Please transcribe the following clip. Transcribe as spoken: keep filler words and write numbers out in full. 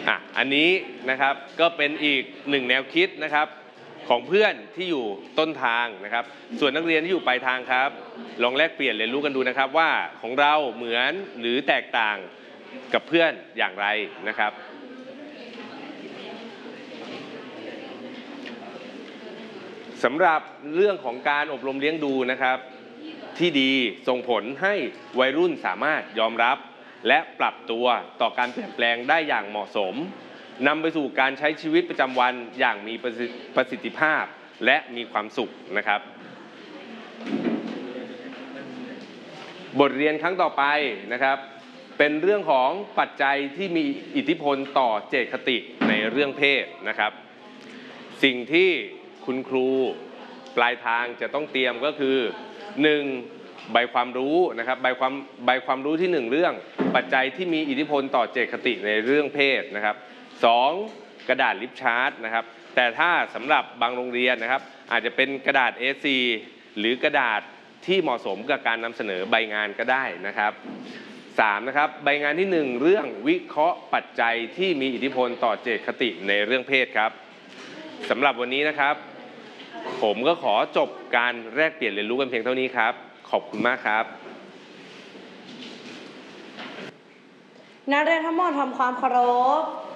อ่ะอันนี้นะครับก็เป็นอีกหนึ่งแนวคิดนะครับของเพื่อนที่อยู่ต้นทางนะครับส่วนนักเรียนที่อยู่ปลายทางครับลองแลกเปลี่ยนเรียนรู้กันดูนะครับว่าของเราเหมือนหรือแตกต่างกับเพื่อนอย่างไรนะครับสำหรับเรื่องของการอบรมเลี้ยงดูนะครับที่ดีส่งผลให้วัยรุ่นสามารถยอมรับและปรับตัวต่อการเปลี่ยนแปลงได้อย่างเหมาะสมนำไปสู่การใช้ชีวิตประจำวันอย่างมีประสิทธิภาพและมีความสุขนะครับบทเรียนครั้งต่อไปนะครับเป็นเรื่องของปัจจัยที่มีอิทธิพลต่อเจตคติในเรื่องเพศนะครับสิ่งที่คุณครูปลายทางจะต้องเตรียมก็คือหนึ่งใบความรู้นะครับใบความใบความรู้ที่หนึ่งเรื่องปัจจัยที่มีอิทธิพลต่อเจตคติในเรื่องเพศนะครับสองกระดาษลิปชาร์ตนะครับแต่ถ้าสำหรับบางโรงเรียนนะครับอาจจะเป็นกระดาษ เอ โฟร์ หรือกระดาษที่เหมาะสมกับการนำเสนอใบงานก็ได้นะครับสามนะครับใบงานที่หนึ่งเรื่องวิเคราะห์ปัจจัยที่มีอิทธิพลต่อเจตคติในเรื่องเพศครับสำหรับวันนี้นะครับผมก็ขอจบการแลกเปลี่ยนเรียนรู้กันเพียงเท่านี้ครับขอบคุณมากครับนักเรียนทั้งหมดทำความเคารพ